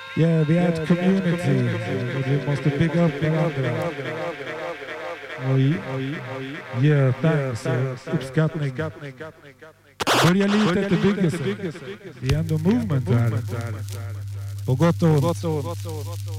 Ja, vi är ett community och vi måste bygga upp varandra. Yeah, thanks. Uppskattning. Börja lite efter byggelse. Det är ändå movement här. På gott och ont.